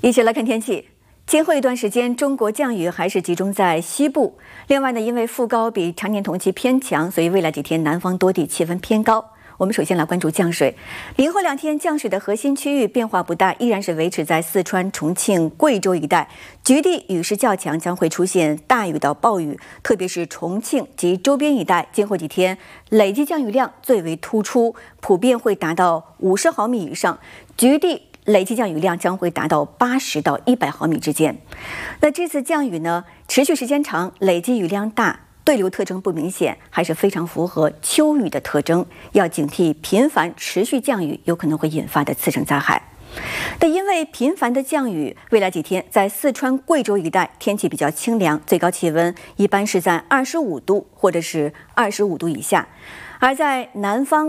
一起来看天气。今后一段时间，中国降雨还是集中在西部。另外呢，因为副高比常年同期偏强，所以未来几天南方多地气温偏高。我们首先来关注降水。明后2天降水的核心区域变化不大，依然是维持在四川、重庆、贵州一带，局地雨势较强，将会出现大雨到暴雨，特别是重庆及周边一带，今后几天累计降雨量最为突出，普遍会达到50毫米以上，局地累计降雨量将会达到80到100毫米之间。那这次降雨呢，持续时间长，累计雨量大，对流特征不明显，还是非常符合秋雨的特征，要警惕频繁持续降雨有可能会引发的次生灾害。但因为频繁的降雨，未来几天在四川、贵州一带天气比较清凉，最高气温一般是在25度或者是25度以下，而在南方